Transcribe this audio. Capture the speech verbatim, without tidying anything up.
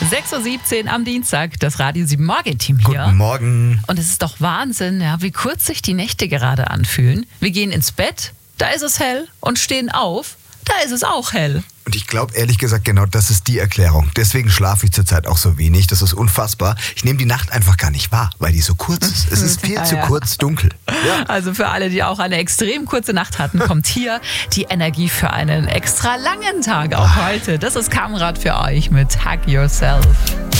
sechs Uhr siebzehn am Dienstag, das Radio sieben Morgen-Team hier. Guten Morgen. Und es ist doch Wahnsinn, ja, wie kurz sich die Nächte gerade anfühlen. Wir gehen ins Bett, da ist es hell, und stehen auf, da ist es auch hell. Und ich glaube ehrlich gesagt, genau das ist die Erklärung. Deswegen schlafe ich zurzeit auch so wenig. Das ist unfassbar. Ich nehme die Nacht einfach gar nicht wahr, weil die so kurz ist. Es ist viel Ah, zu ja. kurz dunkel. Ja. Also für alle, die auch eine extrem kurze Nacht hatten, kommt hier die Energie für einen extra langen Tag auch heute. Das ist Kamrat für euch mit Hug Yourself.